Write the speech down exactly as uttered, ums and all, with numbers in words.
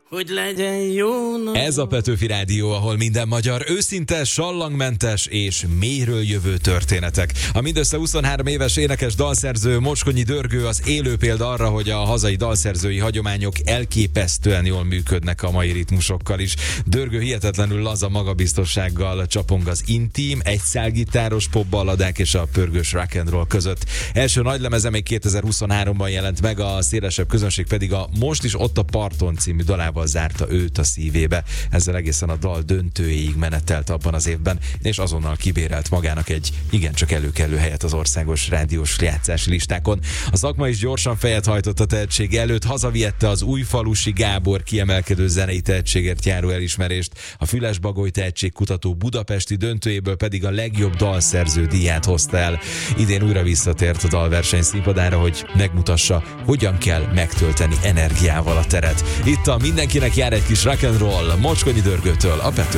hogy legyen jó nap. Ez a Petőfi Rádió, ahol minden magyar őszinte, sallangmentes és mélyről jövő történetek. A mindössze huszonhárom éves énekes dalszerző Mocskonyi Dörgő az élő példa arra, hogy a hazai dalszerzői hagyományok elképesztően jól működnek a mai ritmusokkal is. Dörgő hihetetlenül laza magabiztossággal csapong az intim, egyszálgitáros popballadák és a pörgős rock and roll között. Első nagylemeze még kétezer-huszonháromban jelent meg, a szélesebb közönség pedig a Most is ott a parton című dalával zárta őt a szívébe. Ezzel egészen a dal döntőjéig menetelt abban az évben, és azonnal kibérelt magának egy igencsak előkelő helyet az országos rádiós játszási listákon. A szakma is gyorsan fejet hajtott a tehetség előtt, hazaviette az Újfalusi Gábor kiemelkedő zenei tehetségért járó elismerést, a Füles-Bagoly tehetségkutató budapesti döntőjéből pedig a legjobb dalszerző díját hozta el. Idén újra visszatért a dalverseny színpadára, hogy megmutassa, hogyan kell megtölteni energiával a teret. Itt a Mindenkinek jár egy kis rock and roll Mocskonyi Dörgőtől, a Pető